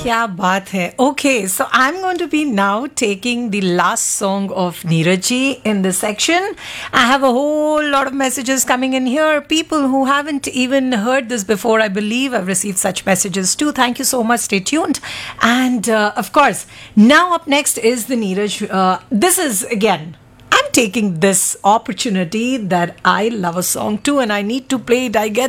क्या बात है. Okay, so I'm going to be now taking the last song of Neeraj ji in this section. I have a whole lot of messages coming in here. People who haven't even heard this before, I believe I've received such messages too. Thank you so much. Stay tuned. And of course, now up next is the Neeraj. This is again. I'm taking this opportunity that I love a song too and I need to play it. I get